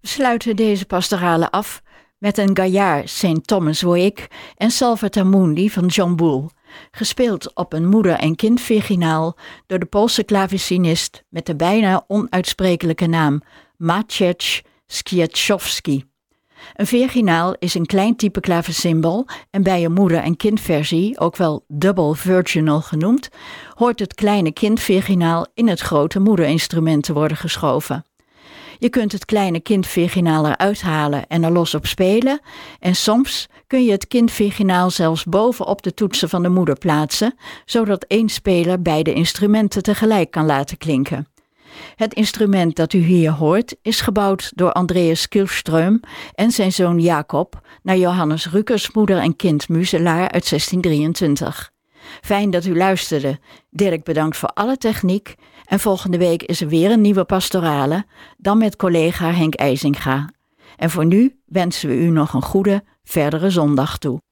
We sluiten deze pastorale af met een Gaillard St. Thomas Wake en Salvator Mundi van John Bull, gespeeld op een moeder- en kind-virginaal door de Poolse klavecinist met de bijna onuitsprekelijke naam Maciej Sciaszkowski. Een virginaal is een klein type klaversymbool en bij een moeder- en kindversie, ook wel double virginal genoemd, hoort het kleine kindvirginaal in het grote moederinstrument te worden geschoven. Je kunt het kleine kindvirginaal eruit halen en er los op spelen en soms kun je het kindvirginaal zelfs bovenop de toetsen van de moeder plaatsen, zodat één speler beide instrumenten tegelijk kan laten klinken. Het instrument dat u hier hoort is gebouwd door Andreas Kihlström en zijn zoon Jacob naar Johannes Rukers moeder- en kindmuzelaar uit 1623. Fijn dat u luisterde. Dirk bedankt voor alle techniek en volgende week is er weer een nieuwe pastorale, dan met collega Henk IJzinga. En voor nu wensen we u nog een goede verdere zondag toe.